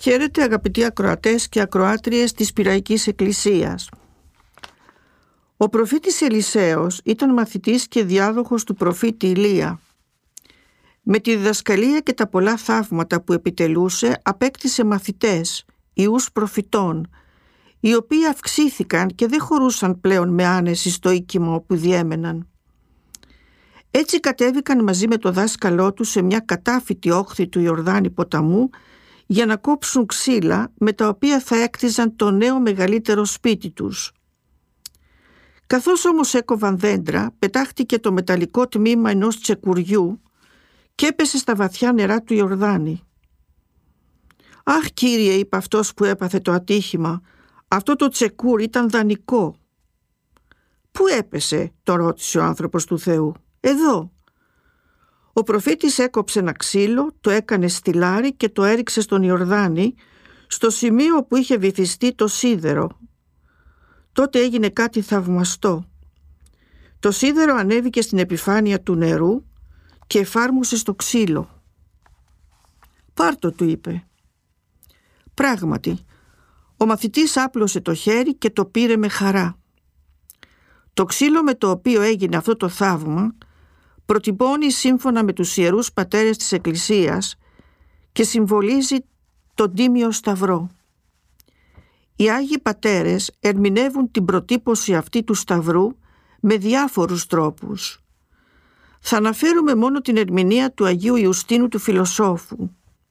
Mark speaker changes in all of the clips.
Speaker 1: Χαίρετε αγαπητοί ακροατές και ακροάτριες της Πειραϊκής Εκκλησίας. Ο προφήτης Ελισέος ήταν μαθητής και διάδοχος του προφήτη Ηλία. Με τη διδασκαλία και τα πολλά θαύματα που επιτελούσε απέκτησε μαθητές, ιούς προφητών, οι οποίοι αυξήθηκαν και δεν χωρούσαν πλέον με άνεση στο οίκημα όπου διέμεναν. Έτσι κατέβηκαν μαζί με το δάσκαλό του σε μια κατάφυτη όχθη του Ιορδάνη ποταμού για να κόψουν ξύλα με τα οποία θα έκτιζαν το νέο μεγαλύτερο σπίτι τους. Καθώς όμως έκοβαν δέντρα, πετάχτηκε το μεταλλικό τμήμα ενός τσεκουριού και έπεσε στα βαθιά νερά του Ιορδάνη. «Αχ, Κύριε», είπε αυτός που έπαθε το ατύχημα, «αυτό το τσεκούρι ήταν δανεικό». «Πού έπεσε?» το ρώτησε ο άνθρωπος του Θεού. «Εδώ». Ο προφήτης έκοψε ένα ξύλο, το έκανε στυλάρι και το έριξε στον Ιορδάνη, στο σημείο που είχε βυθιστεί το σίδερο. Τότε έγινε κάτι θαυμαστό. Το σίδερο ανέβηκε στην επιφάνεια του νερού και εφάρμουσε στο ξύλο. «Πάρτο», του είπε. Πράγματι, ο μαθητής άπλωσε το χέρι και το πήρε με χαρά. Το ξύλο με το οποίο έγινε αυτό το θαύμα προτυπώνει σύμφωνα με τους ιερούς πατέρες της Εκκλησίας και συμβολίζει τον Τίμιο Σταυρό. Οι Άγιοι Πατέρες ερμηνεύουν την προτύπωση αυτή του Σταυρού με διάφορους τρόπους. Θα αναφέρουμε μόνο την ερμηνεία του Αγίου Ιουστίνου του Φιλοσόφου.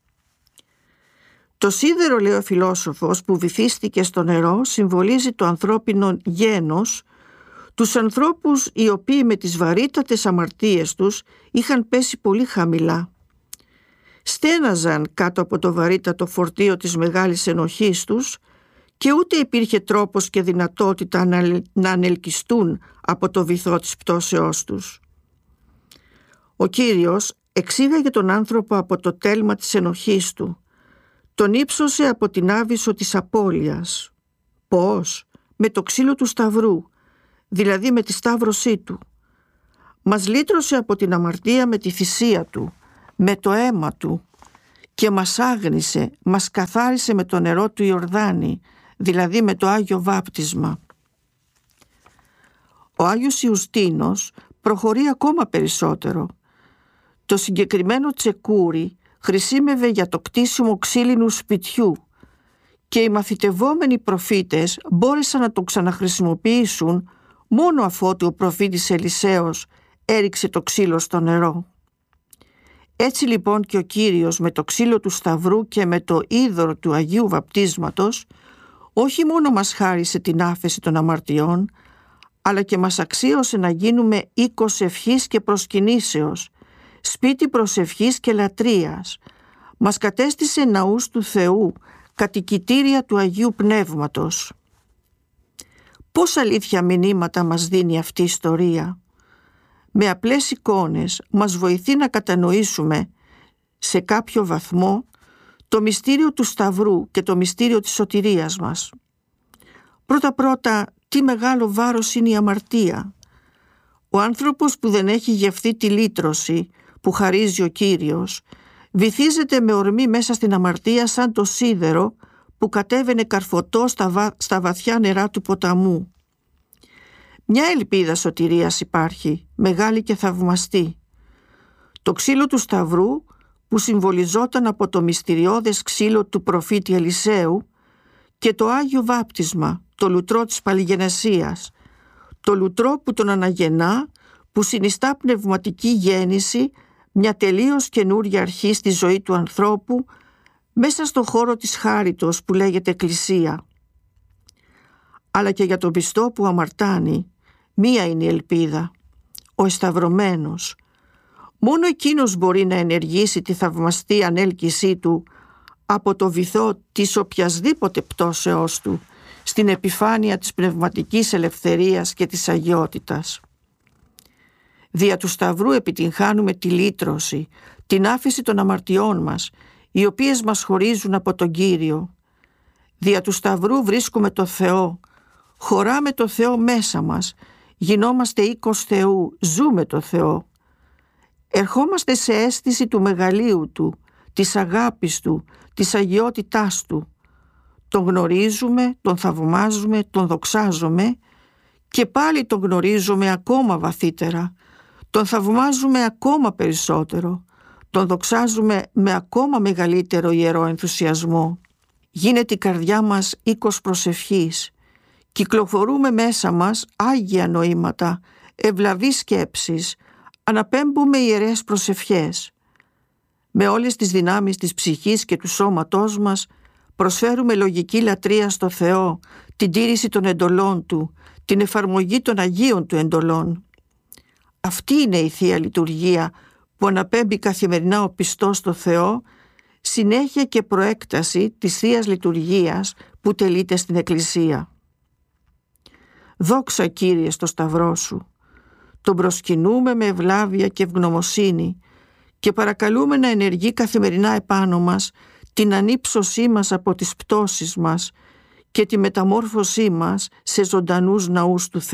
Speaker 1: Το σίδερο, λέει ο φιλόσοφος, που βυθίστηκε στο νερό συμβολίζει το ανθρώπινο γένος, τους ανθρώπους οι οποίοι με τις βαρύτατες αμαρτίες τους είχαν πέσει πολύ χαμηλά. Στέναζαν κάτω από το βαρύτατο φορτίο της μεγάλης ενοχής τους και ούτε υπήρχε τρόπος και δυνατότητα να ανελκυστούν από το βυθό της πτώσεώς τους. Ο Κύριος εξήγαγε τον άνθρωπο από το τέλμα της ενοχής του. Τον ύψωσε από την άβυσσο της απώλειας. Πώς? Με το ξύλο του Σταυρού, δηλαδή με τη σταύρωσή του. Μας λύτρωσε από την αμαρτία με τη θυσία του, με το αίμα του και μας άγνησε, μας καθάρισε με το νερό του Ιορδάνη, δηλαδή με το Άγιο Βάπτισμα. Ο Άγιος Ιουστίνος προχωρεί ακόμα περισσότερο. Το συγκεκριμένο τσεκούρι χρησίμευε για το κτίσιμο ξύλινου σπιτιού και οι μαθητευόμενοι προφήτες μπόρεσαν να το ξαναχρησιμοποιήσουν μόνο αφότου ο προφήτης Ελισέος έριξε το ξύλο στο νερό. Έτσι λοιπόν και ο Κύριος με το ξύλο του Σταυρού και με το είδωρο του Αγίου Βαπτίσματος όχι μόνο μας χάρισε την άφεση των αμαρτιών, αλλά και μας αξίωσε να γίνουμε οίκος ευχής και προσκυνήσεως, σπίτι προσευχής και λατρείας. Μας κατέστησε ναούς του Θεού, κατοικητήρια του Αγίου Πνεύματος. Πόσα αλήθεια μηνύματα μας δίνει αυτή η ιστορία. Με απλές εικόνες μας βοηθεί να κατανοήσουμε σε κάποιο βαθμό το μυστήριο του Σταυρού και το μυστήριο της σωτηρίας μας. Πρώτα-πρώτα, τι μεγάλο βάρος είναι η αμαρτία. Ο άνθρωπος που δεν έχει γευθεί τη λύτρωση που χαρίζει ο Κύριος βυθίζεται με ορμή μέσα στην αμαρτία σαν το σίδερο που κατέβαινε καρφωτό στα βαθιά νερά του ποταμού. Μια ελπίδα σωτηρίας υπάρχει, μεγάλη και θαυμαστή. Το ξύλο του Σταυρού που συμβολιζόταν από το μυστηριώδες ξύλο του προφήτη Ελισέου και το Άγιο Βάπτισμα, το λουτρό της παλιγενεσίας, το λουτρό που τον αναγεννά, που συνιστά πνευματική γέννηση, μια τελείως καινούρια αρχή στη ζωή του ανθρώπου μέσα στο χώρο της χάριτος που λέγεται Εκκλησία. Αλλά και για τον πιστό που αμαρτάνει, μία είναι η ελπίδα, ο εσταυρωμένος. Μόνο εκείνος μπορεί να ενεργήσει τη θαυμαστή ανέλκυσή του από το βυθό της οποιασδήποτε πτώσεώς του στην επιφάνεια της πνευματικής ελευθερίας και της αγιότητας. Δια του Σταυρού επιτυγχάνουμε τη λύτρωση, την άφεση των αμαρτιών μας, οι οποίες μας χωρίζουν από τον Κύριο. Δια του Σταυρού βρίσκουμε το Θεό, χωράμε το Θεό μέσα μας, γινόμαστε οίκος Θεού, ζούμε το Θεό. Ερχόμαστε σε αίσθηση του μεγαλείου Του, της αγάπης Του, της αγιότητάς Του. Τον γνωρίζουμε, Τον θαυμάζουμε, Τον δοξάζουμε και πάλι Τον γνωρίζουμε ακόμα βαθύτερα. Τον θαυμάζουμε ακόμα περισσότερο. Τον δοξάζουμε με ακόμα μεγαλύτερο ιερό ενθουσιασμό. Γίνεται η καρδιά μας οίκος προσευχής. Κυκλοφορούμε μέσα μας άγια νοήματα, ευλαβείς σκέψεις, αναπέμπουμε ιερές προσευχές. Με όλες τις δυνάμεις της ψυχής και του σώματός μας προσφέρουμε λογική λατρεία στο Θεό, την τήρηση των εντολών Του, την εφαρμογή των Αγίων Του εντολών. Αυτή είναι η Θεία Λειτουργία που αναπέμπει καθημερινά ο πιστός στο Θεό, συνέχεια και προέκταση της Θείας Λειτουργίας που τελείται στην Εκκλησία. Δόξα Κύριε στο Σταυρό Σου. Τον προσκυνούμε με ευλάβεια και ευγνωμοσύνη και παρακαλούμε να ενεργεί καθημερινά επάνω μας την ανύψωσή μας από τις πτώσεις μας και τη μεταμόρφωσή μας σε ζωντανούς ναούς του Θεού.